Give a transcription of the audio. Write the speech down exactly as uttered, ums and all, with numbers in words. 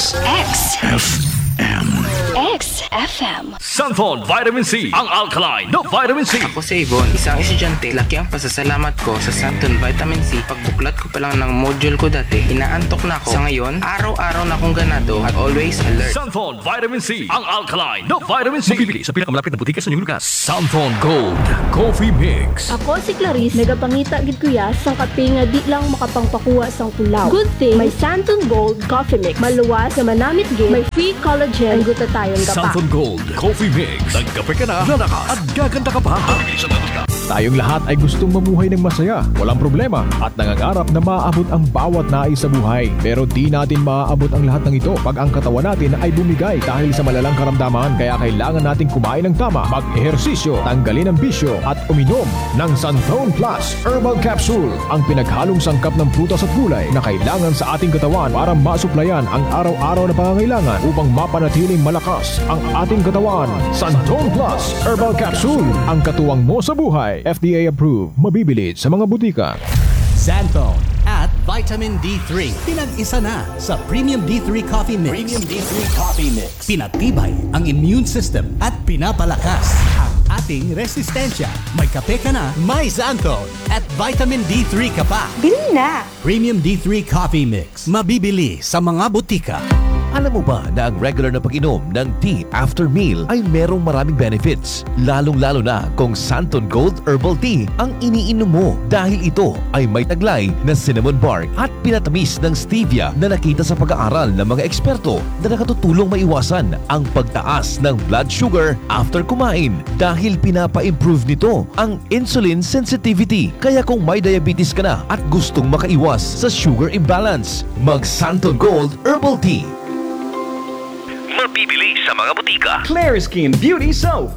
X. X. F M. X F M. Santon Vitamin C, ang alkaline na vitamin C. Ako si Yvonne, isang estudyante. Laki ang pasasalamat ko sa Santon Vitamin C. Pagbuklat ko pa lang ng module ko dati, inaantok na ako. Sa ngayon, araw-araw na akong ganado at always alert. Santon Vitamin C, ang alkaline na vitamin C. Mabibili sa pinakamalapit na butika sa inyong lugar. Santon Gold Coffee Mix. Ako si Clarice, nagapangita gid kuya sang kape nga di lang makapangpakuha sang tulaw. Good thing, may Santon Gold Coffee Mix. Maluwas na manamit gid, may free collagen, glutathione ka pa. Santon Gold Coffee Mix. Nagkape ka na, lalakas at gaganda ka pa. Tayong lahat ay gustong mamuhay ng masaya, walang problema, at nangangarap na maaabot ang bawat nais sa buhay. Pero di natin maaabot ang lahat ng ito pag ang katawan natin ay bumigay dahil sa malalang karamdaman. Kaya kailangan nating kumain ng tama, mag-ehersisyo, tanggalin ang bisyo, at uminom ng Santon Plus Herbal Capsule, ang pinaghalong sangkap ng prutas at gulay na kailangan sa ating katawan para masuplayan ang araw-araw na pangangailangan upang mapanatiling malakas ang ating katawan. Santon Plus Herbal Capsule, ang katuwang mo sa buhay. F D A approved, mabibili sa mga butika. Xanthone at Vitamin D three. Pinag-isa na sa Premium D three Coffee Mix. Premium D three Coffee Mix. Pinatibay ang immune system at pinapalakas ang ating resistensya. May kape ka na, may Xanthone at Vitamin D three ka pa. Bili na! Premium D three Coffee Mix. Mabibili sa mga butika. Alam mo ba na ang regular na pag-inom ng tea after meal ay merong maraming benefits? Lalong-lalo na kung Santon Gold Herbal Tea ang iniinom mo dahil ito ay may taglay na cinnamon bark at pinatamis ng stevia na nakita sa pag-aaral ng mga eksperto na nakatutulong maiwasan ang pagtaas ng blood sugar after kumain dahil pinapa-improve nito ang insulin sensitivity. Kaya kung may diabetes ka na at gustong makaiwas sa sugar imbalance, mag Santon Gold Herbal Tea. Mabibili sa mga butika. Clariskin Beauty Soap.